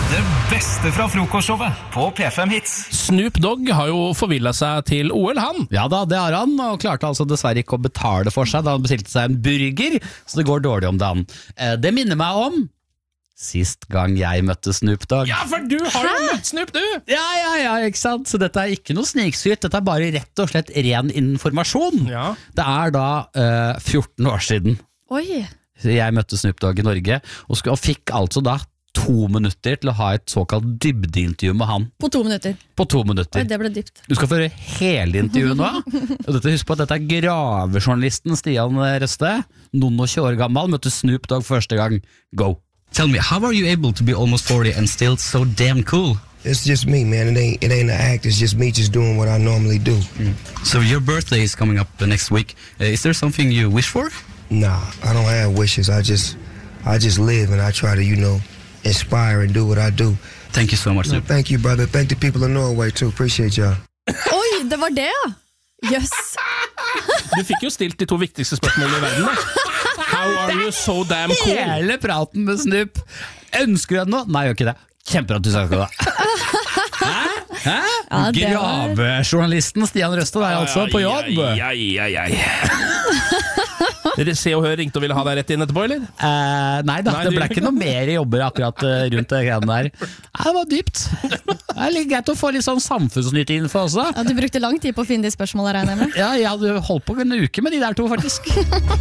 Det beste fra frokostshowet på P5 Hits. Snoop Dogg har jo forvillet seg til OL, han. Ja da, det har han, og klarte altså dessverre ikke å betale for seg da han bestilte seg en burger, så det går dårlig om dagen. Det minner meg om sist gang jeg møtte Snoop Dogg. Ja, for du har jo møtt Snoop, du! Ja, ikke sant? Så dette er ikke noe sniksyt, dette er bare rett og slett ren informasjon. Ja. Det er da 14 år siden. Oi. Jeg møtte Snoop Dogg i Norge, og fikk altså da 2 minutter til å ha et såkalt dybdeintervju med han. På 2 minutter. På 2 minutter. Oi, det ble dypt. Du skal få høre hele intervjuet nå. Og husk på at dette er gravejournalisten Stian Røste. Noen og 20 år gammel, møtte Snoop Dogg første gang. Go! Tell me, how are you able to be almost 40 and still so damn cool? It's just me, man. It ain't an act. It's just me just doing what I normally do. So your birthday is coming up next week. Is there something you wish for? Nah, I don't have wishes. I just live and I try to, inspire and do what I do. Thank you so much, Snoop. Thank you, brother. Thank the people of Norway too. Appreciate y'all. Oi, det var det, ja. Jøss. Du fikk jo stilt de 2 viktigste spørsmålene i verden, da. How are you so damn cool? Hele praten med Snoop. Ønsker du det nå? Nei, gjør ikke det. Kjempebra at du sa det. Hæ? Ja, det var- Gravejournalisten Stian Røste er altså på jobb. Se og Hør ringte og ville ha deg rett inn etterpå, eller? Nei da, det ble ikke noe mer jobber akkurat rundt det greiene der. Det var dypt. Det er litt greit å få litt sånn samfunnsnyttig info også. Ja, du brukte lang tid på å finne de spørsmålene, regner jeg med. Ja, jeg hadde holdt på en uke med de der 2 faktisk.